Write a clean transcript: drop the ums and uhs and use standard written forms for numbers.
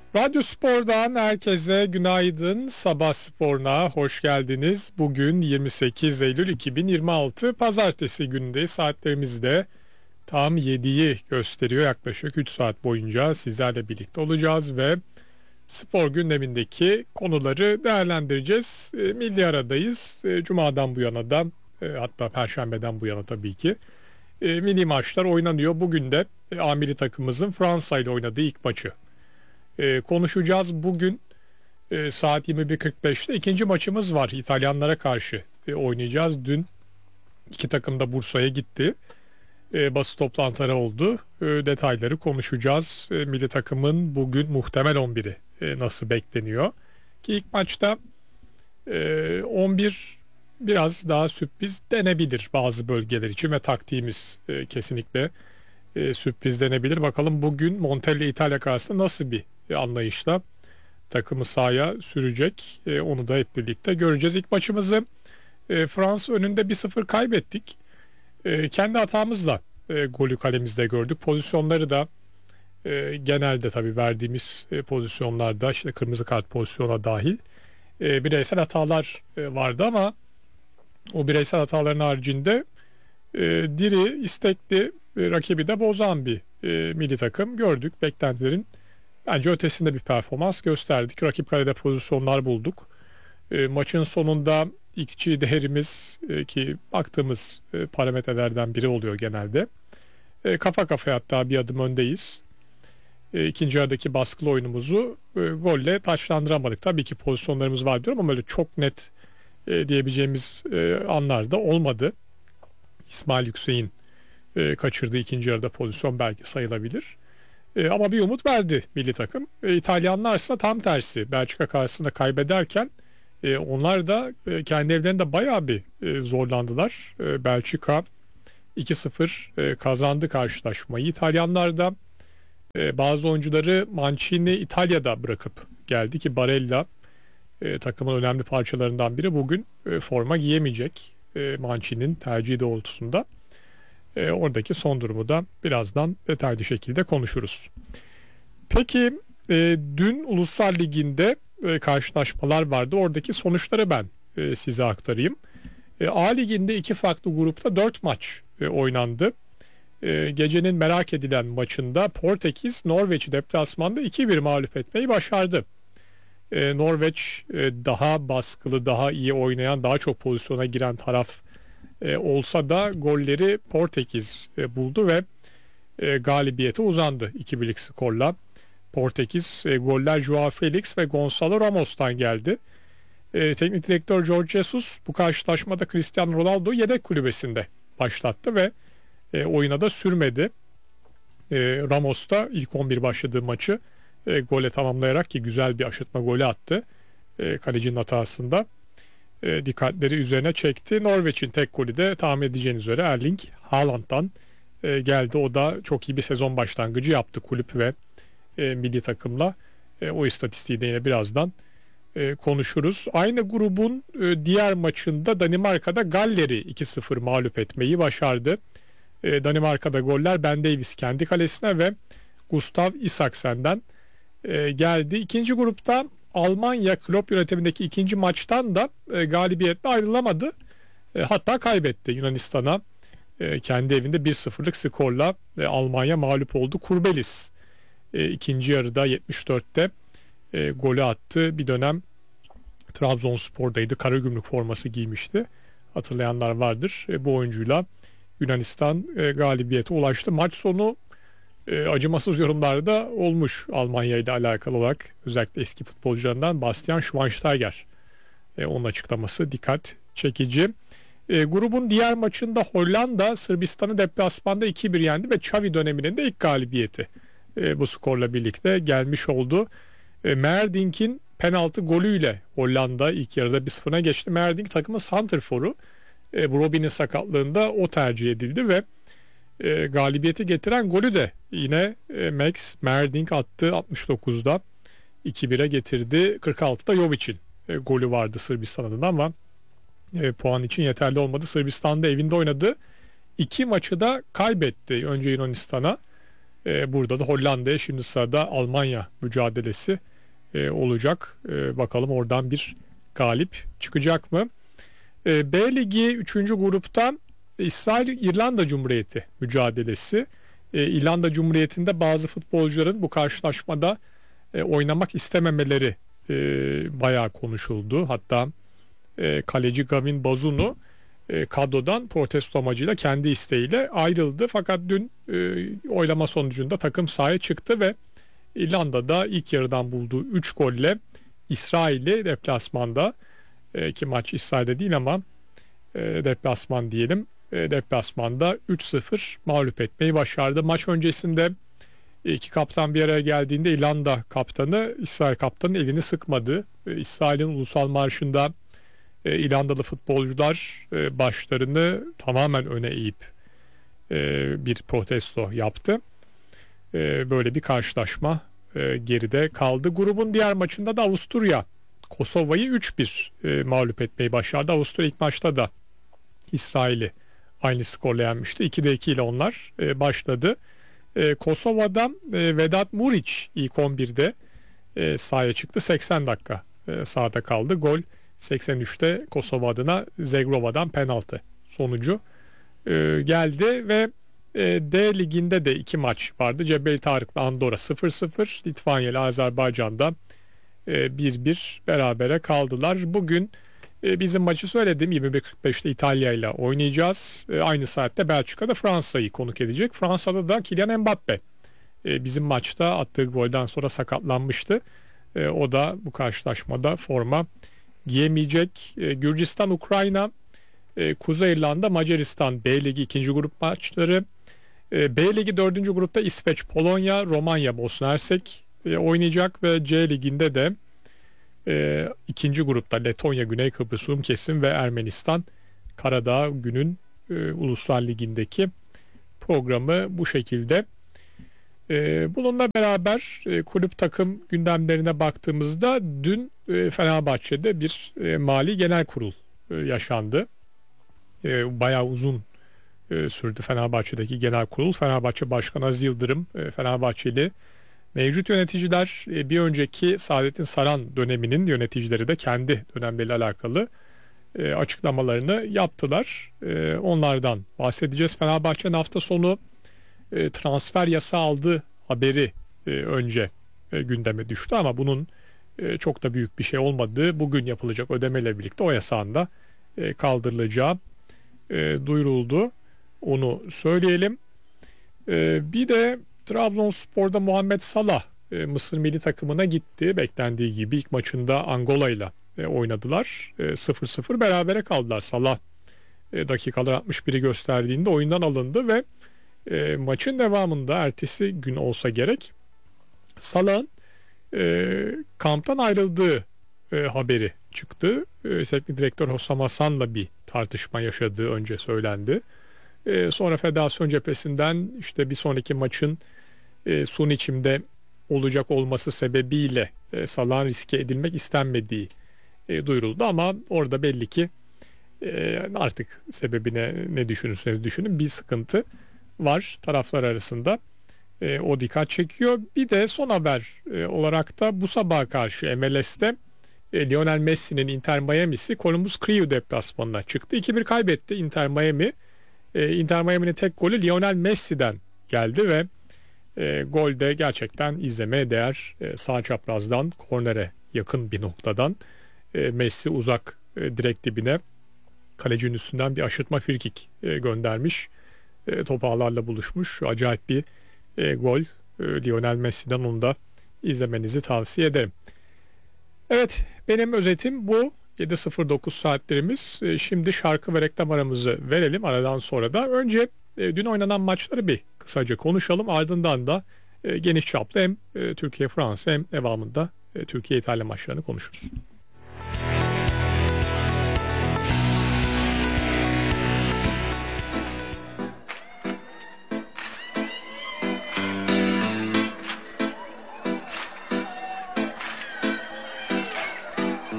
Radyo Spor'dan herkese günaydın. Sabah sporuna hoş geldiniz. Bugün 28 Eylül 2026 Pazartesi gününde saatlerimizde tam 7'yi gösteriyor. Yaklaşık 3 saat boyunca sizlerle birlikte olacağız ve spor gündemindeki konuları değerlendireceğiz. Milli aradayız. Cuma'dan bu yana da hatta Perşembe'den bu yana tabii ki milli maçlar oynanıyor. Bugün de A takımımızın Fransa ile oynadığı ilk maçı konuşacağız. Bugün saat 21.45'te ikinci maçımız var. İtalyanlara karşı oynayacağız. Dün iki takım da Bursa'ya gitti. Basın toplantıları oldu. Detayları konuşacağız. Milli takımın bugün muhtemel 11'i nasıl bekleniyor? Ki ilk maçta 11 biraz daha sürpriz denebilir bazı bölgeler için ve taktiğimiz kesinlikle sürpriz denebilir. Bakalım bugün Montella İtalya karşısında nasıl bir anlayışla takımı sahaya sürecek. Onu da hep birlikte göreceğiz. İlk maçımızı Fransa önünde 1-0 kaybettik. Kendi hatamızla golü kalemizde gördük. Pozisyonları da genelde tabii verdiğimiz pozisyonlarda işte kırmızı kart pozisyona dahil bireysel hatalar vardı ama o bireysel hataların haricinde diri, istekli, rakibi de bozan bir milli takım gördük. Beklentilerin bence ötesinde bir performans gösterdik. Rakip kalede pozisyonlar bulduk. Maçın sonunda XG değerimiz ki baktığımız parametrelerden biri oluyor genelde. Kafa kafaya hatta bir adım öndeyiz. İkinci yarıdaki baskılı oyunumuzu golle taçlandıramadık. Tabii ki pozisyonlarımız var diyorum ama öyle çok net diyebileceğimiz anlar da olmadı. İsmail Yüksek'in kaçırdığı ikinci yarıda pozisyon belki sayılabilir. Ama bir umut verdi milli takım. İtalyanlarsa tam tersi. Belçika karşısında kaybederken onlar da kendi evlerinde bayağı bir zorlandılar. Belçika 2-0 kazandı karşılaşmayı. İtalyanlar da bazı oyuncuları Mancini İtalya'da bırakıp geldi ki Barella takımın önemli parçalarından biri bugün forma giyemeyecek Mancini'nin tercihi doğrultusunda. Oradaki son durumu da birazdan detaylı şekilde konuşuruz. Peki dün Uluslar Ligi'nde karşılaşmalar vardı. Oradaki sonuçları ben size aktarayım. A Ligi'nde iki farklı grupta 4 maç oynandı. Gecenin merak edilen maçında Portekiz Norveç'i deplasmanda 2-1 mağlup etmeyi başardı. Norveç daha baskılı, daha iyi oynayan, daha çok pozisyona giren taraf olsa da golleri Portekiz buldu ve galibiyete uzandı 2-1'lik skorla. Portekiz goller Joao Felix ve Gonçalo Ramos'tan geldi. Teknik direktör Jorge Jesus bu karşılaşmada Cristiano Ronaldo yedek kulübesinde başlattı ve oyuna da sürmedi. Ramos da ilk 11 başladığı maçı gole tamamlayarak ki güzel bir aşırtma golü attı. Kalecinin hatasında dikkatleri üzerine çekti. Norveç'in tek golü de tahmin edeceğiniz üzere Erling Haaland'dan geldi. O da çok iyi bir sezon başlangıcı yaptı kulüp ve milli takımla. O istatistiği de yine birazdan konuşuruz. Aynı grubun diğer maçında Danimarka'da Galler'i 2-0 mağlup etmeyi başardı. Danimarka'da goller Ben Davies kendi kalesine ve Gustav Isaksen'den geldi. İkinci grupta Almanya Klopp yönetimindeki ikinci maçtan da galibiyetle ayrılamadı. Hatta kaybetti Yunanistan'a. Kendi evinde 1-0'lık skorla Almanya mağlup oldu. Kurbelis ikinci yarıda 74'te golü attı. Bir dönem Trabzonspor'daydı. Karagümrük forması giymişti. Hatırlayanlar vardır. Bu oyuncuyla Yunanistan galibiyete ulaştı. Maç sonu acımasız yorumlar da olmuş Almanya ile alakalı olarak. Özellikle eski futbolcularından Bastian Schweinsteiger. Onun açıklaması dikkat çekici. Grubun diğer maçında Hollanda Sırbistan'ı deplasmanda 2-1 yendi ve Xavi döneminin de ilk galibiyeti bu skorla birlikte gelmiş oldu. Merdinck'in penaltı golüyle Hollanda ilk yarıda 1-0'a geçti. Merdink takımın santrforu. Robben'in sakatlığında o tercih edildi ve galibiyeti getiren golü de yine Max Merdink attı 69'da 2-1'e getirdi. 46'da Jovic'in golü vardı Sırbistan adına ama puan için yeterli olmadı. Sırbistan'da evinde oynadı. İki maçı da kaybetti. Önce Yunanistan'a Burada da Hollanda'ya, şimdi sırada Almanya mücadelesi olacak. Bakalım oradan bir galip çıkacak mı? B Ligi 3. gruptan İsrail-İrlanda Cumhuriyeti mücadelesi. İrlanda Cumhuriyeti'nde bazı futbolcuların bu karşılaşmada oynamak istememeleri bayağı konuşuldu. Hatta kaleci Gavin Bazunu kadrodan protesto amacıyla kendi isteğiyle ayrıldı. Fakat dün oylama sonucunda takım sahaya çıktı ve İrlanda'da ilk yarıdan bulduğu 3 golle İsrail'i deplasmanda, ki maç İsrail'de değil ama deplasman diyelim, deplasmanda 3-0 mağlup etmeyi başardı. Maç öncesinde iki kaptan bir araya geldiğinde İrlanda kaptanı İsrail kaptanının elini sıkmadı. İsrail'in ulusal marşında İrlandalı futbolcular başlarını tamamen öne eğip bir protesto yaptı. Böyle bir karşılaşma geride kaldı. Grubun diğer maçında da Avusturya Kosova'yı 3-1 mağlup etmeyi başardı. Avusturya ilk maçta da İsrail'i aynı skorla yenmişti. 2'de 2 ile onlar başladı. Kosova'dan Vedat Muriç ilk 11'de sahaya çıktı. 80 dakika sahada kaldı. Gol 83'te Kosova adına Zegrova'dan penaltı sonucu geldi ve D liginde de 2 maç vardı. Cebeli Tarık'la Andorra 0-0, Litvanya ile Azerbaycan'da 1-1 berabere kaldılar. Bugün bizim maçı söylediğim 21.45'te İtalya ile oynayacağız. Aynı saatte Belçika'da Fransa'yı konuk edecek. Fransa'da da Kylian Mbappe bizim maçta attığı golden sonra sakatlanmıştı. O da bu karşılaşmada forma giyemeyecek. Gürcistan, Ukrayna, Kuzey İrlanda, Macaristan B Ligi 2. grup maçları. B Ligi 4. grupta İsveç, Polonya, Romanya, Bosna Hersek oynayacak ve C Ligi'nde de 2. grupta Letonya, Güney Kıbrıs Rum Kesim ve Ermenistan Karadağ günün Ulusal Ligi'ndeki programı bu şekilde. Bununla beraber kulüp takım gündemlerine baktığımızda dün Fenerbahçe'de bir mali genel kurul yaşandı. Bayağı uzun sürdü Fenerbahçe'deki genel kurul. Fenerbahçe Başkanı Aziz Yıldırım, Fenerbahçeli mevcut yöneticiler, bir önceki Saadettin Saran döneminin yöneticileri de kendi dönemleriyle alakalı açıklamalarını yaptılar. Onlardan bahsedeceğiz. Fenerbahçe'nin hafta sonu transfer yasa aldığı haberi önce gündeme düştü ama bunun çok da büyük bir şey olmadığı, bugün yapılacak ödemeyle birlikte o yasağın da kaldırılacağı duyuruldu. Onu söyleyelim. Bir de Trabzonspor'da Muhammed Salah Mısır milli takımına gitti. Beklendiği gibi ilk maçında Angola ile oynadılar. 0-0 berabere kaldılar. Salah dakikalar 61'i gösterdiğinde oyundan alındı ve maçın devamında ertesi gün olsa gerek Salah'ın kamptan ayrıldığı haberi çıktı. Teknik direktör Hossam Hasan'la bir tartışma yaşadığı önce söylendi. Sonra federasyon cephesinden işte bir sonraki maçın Suniçim'de olacak olması sebebiyle Salah'ın riske edilmek istenmediği duyuruldu ama orada belli ki artık sebebine ne düşünürseniz düşünün bir sıkıntı var taraflar arasında. O dikkat çekiyor. Bir de son haber olarak da bu sabaha karşı MLS'te Lionel Messi'nin Inter Miami'si Columbus Crew deplasmanına çıktı. 2-1 kaybetti Inter Miami. Inter Miami'nin tek golü Lionel Messi'den geldi ve golde gerçekten izlemeye değer. Sağ çaprazdan kornere yakın bir noktadan Messi uzak direkt dibine kalecinin üstünden bir aşırtma frikik göndermiş. Top ağlarla buluşmuş. Acayip bir gol. Lionel Messi'den, onu da izlemenizi tavsiye ederim. Evet, benim özetim bu. 7.09 saatlerimiz. Şimdi şarkı ve reklam aramızı verelim. Aradan sonra da önce dün oynanan maçları bir kısaca konuşalım. Ardından da geniş çaplı hem Türkiye-Fransa hem devamında Türkiye-İtalya maçlarını konuşuruz.